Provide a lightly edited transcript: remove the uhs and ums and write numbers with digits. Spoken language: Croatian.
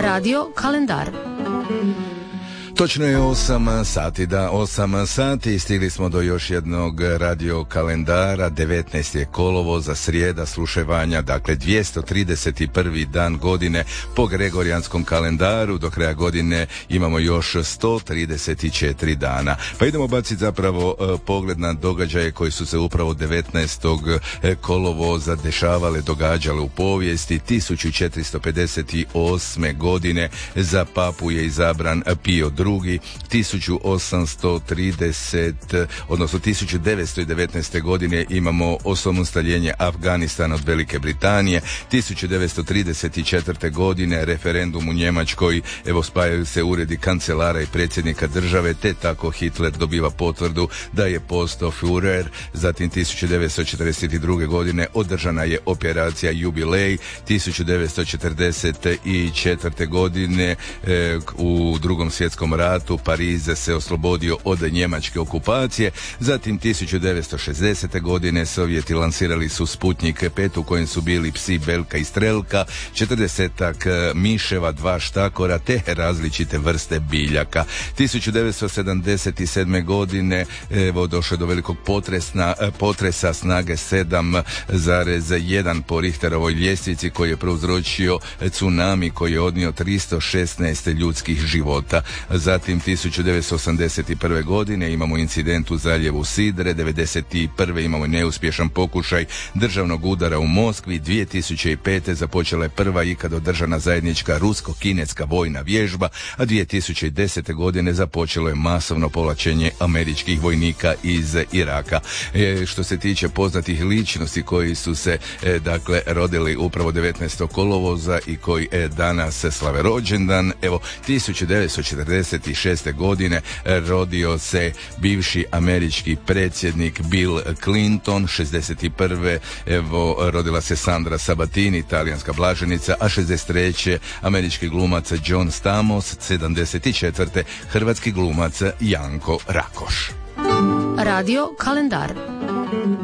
Radio kalendar. Točno je 8 sati, da, 8 sati, stigli smo do još jednog radio kalendara, 19. je kolovoza, srijeda sluševanja, dakle 231. dan godine po Gregorijanskom kalendaru, do kraja godine imamo još 134 dana. Pa idemo baciti zapravo pogled na događaje koji su se upravo 19. kolovoza dešavale, događale u povijesti. 1458. godine za papu je izabran Pio II. 1919. godine imamo osamostaljenje Afganistana od Velike Britanije. 1934. godine referendum u Njemačkoj, evo spajaju se uredi kancelara i predsjednika države, te tako Hitler dobiva potvrdu da je postao Führer. Zatim 1942. godine održana je operacija Jubilej. 1944. godine u Drugom svjetskom ratu Pariz se oslobodio od njemačke okupacije. Zatim 1960. godine Sovjeti lansirali su Sputnjik 5 u kojem su bili psi Belka i Strelka, 40-ak miševa, 2 štakora te različite vrste biljaka. 1977. godine evo došlo do velikog potresa snage 7,1 po Richterovoj ljestvici koji je prouzročio tsunami koji je odnio 316 ljudskih života. Zatim 1981. godine imamo incident u zaljevu Sidre, 1991. imamo neuspješan pokušaj državnog udara u Moskvi, 2005. započela je prva ikad održana zajednička rusko-kineska vojna vježba, a 2010. godine započelo je masovno povlačenje američkih vojnika iz Iraka. Što se tiče poznatih ličnosti koji su se dakle rodili upravo 19. kolovoza i koji danas slave rođendan, evo 1946. godine rodio se bivši američki predsjednik Bill Clinton, 61. evo rodila se Sandra Sabatini, italijanska blaženica, a 63. američki glumac John Stamos, 74. hrvatski glumac Janko Rakoš. Radio kalendar.